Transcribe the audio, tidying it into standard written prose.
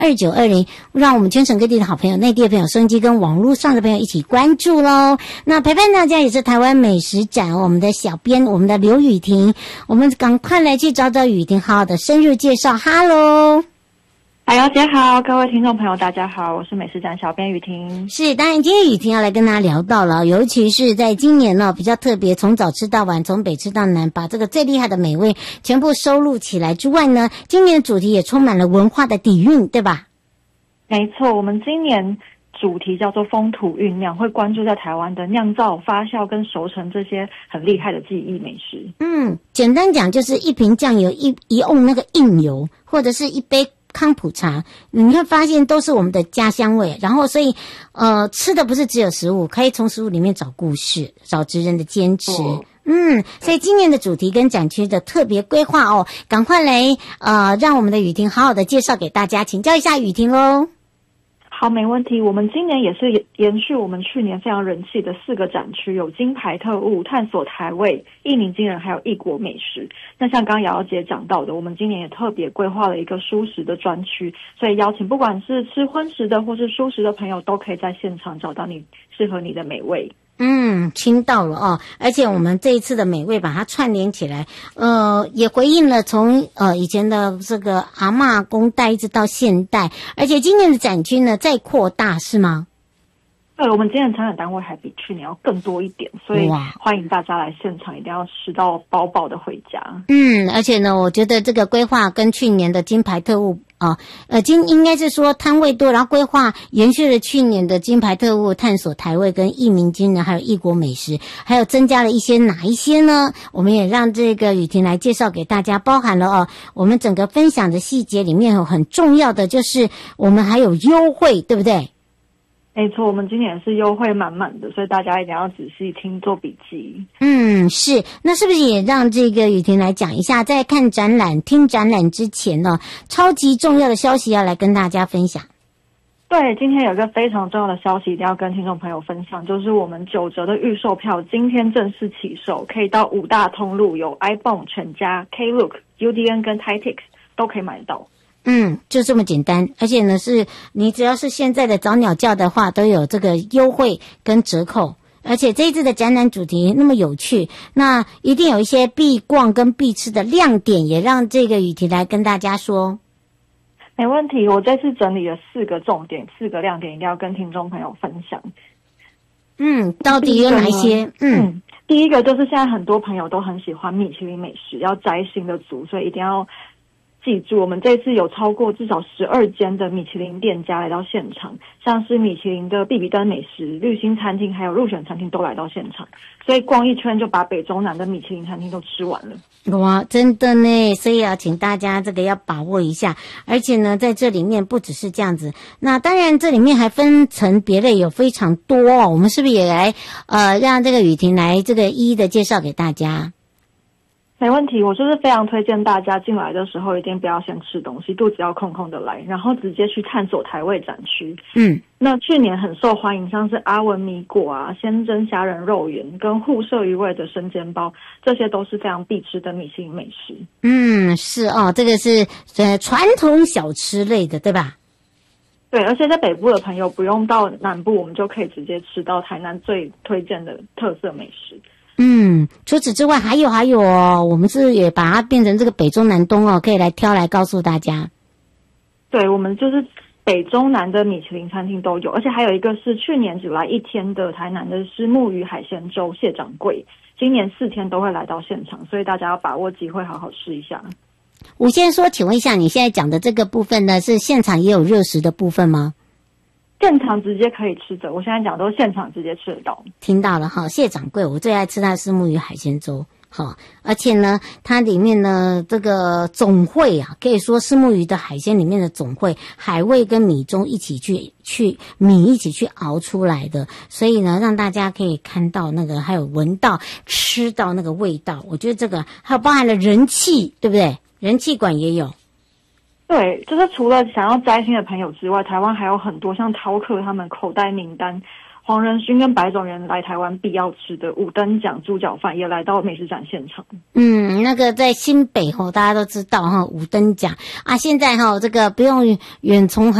2920，让我们全省各地的好朋友、内地的朋友、收音机跟网络上的朋友一起关注咯。那陪伴大家也是台湾美食展我们的小编，我们的刘雨婷，我们赶快来去找找雨婷好好的深入介绍。哈喽， 海瑶姐好，各位听众朋友大家好，我是美食展小编雨婷。 是，当然今天雨婷要来跟大家聊到了，尤其是在今年呢比较特别，从早吃到晚，从北吃到南，把这个最厉害的美味全部收录起来之外呢，今年的主题也充满了文化的底蕴，对吧？ 没错，我们今年主题叫做风土酝酿，会关注在台湾的酿造、发酵跟熟成这些很厉害的技艺美食。 简单讲就是一瓶酱油，一瓮那个硬油，或者是一杯康普茶，你会发现都是我们的家乡味。然后所以吃的不是只有食物，可以从食物里面找故事，找职人的坚持。所以今年的主题跟展区的特别规划哦，赶快来让我们的雨婷好好的介绍给大家，请教一下雨婷咯。 好，没问题。我们今年也是延续我们去年非常人气的4个展区，有金牌特务、探索台味、一鸣惊人，还有异国美食。那像刚刚瑶瑶姐讲到的，我们今年也特别规划了一个蔬食的专区，所以邀请不管是吃荤食的或是蔬食的朋友，都可以在现场找到你适合你的美味。 听到了哦，而且我们这一次的美味把它串联起来，也回应了从以前的这个阿嬷公代一直到现代，而且今年的展区呢再扩大是吗？ 对，我们今年的参展单位还比去年要更多一点，所以欢迎大家来现场，一定要吃到饱饱的回家。 而且呢，我觉得这个规划跟去年的金牌特务应该是说摊位多，然后规划延续了去年的金牌特务、探索台味跟一鸣惊人，还有异国美食，还有增加了一些哪一些呢？我们也让这个雨婷来介绍给大家，包含了我们整个分享的细节里面有很重要的就是我们还有优惠，对不对？ 没错，我们今年是优惠满满的，所以大家一定要仔细听，做笔记。 是。那是不是也让这个雨婷来讲一下，在看展览、听展览之前呢，超级重要的消息要来跟大家分享？ 对，今天有一个非常重要的消息一定要跟听众朋友分享，就是我们9折的预售票今天正式起售，可以到5大通路，有 iPhone、全家、Klook、UDN 跟 Titix 都可以买到。 就这么简单，而且呢，是你只要是现在的早鸟价的话，都有这个优惠跟折扣。而且这一次的展览主题那么有趣，那一定有一些必逛跟必吃的亮点，也让这个雨婷来跟大家说。 没问题，我这次整理了4个重点、4个亮点，一定要跟听众朋友分享。 到底有哪一些？ 第一个就是现在很多朋友都很喜欢米其林美食，要摘星的族，所以一定要记住，我们这次有超过至少12间的米其林店家来到现场，像是米其林的必比登美食、绿星餐厅还有入选餐厅都来到现场，所以逛一圈就把北中南的米其林餐厅都吃完了。 哇，真的呢，所以要请大家这个要把握一下。而且呢，在这里面不只是这样子，那当然这里面还分层别类有非常多哦。我们是不是也来让这个雨婷来这个一一的介绍给大家？ 没问题，我就是非常推荐大家进来的时候一定不要先吃东西，肚子要空空的来，然后直接去探索台味展区。那去年很受欢迎，像是阿文米果啊、鲜蒸虾仁肉圆跟互麝鱼味的生煎包，这些都是非常必吃的米其林美食。 是哦，这个是传统小吃类的，对吧？ 对，而且在北部的朋友不用到南部，我们就可以直接吃到台南最推荐的特色美食。 除此之外还有哦，我们是也把它变成这个北中南东哦，可以来挑来告诉大家。 对，我们就是北中南的米其林餐厅都有，而且还有一个是去年只来1天的台南的虱目鱼海鲜粥谢掌柜，今年4天都会来到现场，所以大家要把握机会好好试一下。 我先说，请问一下，你现在讲的这个部分呢，是现场也有热食的部分吗？ 现场直接可以吃的，我现在讲都是现场直接吃得到。 听到了哈，谢掌柜，我最爱吃它的虱目鱼海鲜粥。好，而且呢，它里面呢这个总会啊，可以说虱目鱼的海鲜里面的总会，海味跟米中一起米一起去熬出来的，所以呢，让大家可以看到那个，还有闻到、吃到那个味道。我觉得这个还有包含了人气，对不对？人气馆也有。 对，就是除了想要摘星的朋友之外，台湾还有很多像饕客他们口袋名单黄仁勋跟白种人来台湾必要吃的五灯奖猪脚饭也来到美食展现场。 那个在新北大家都知道五灯奖啊，现在这个不用远从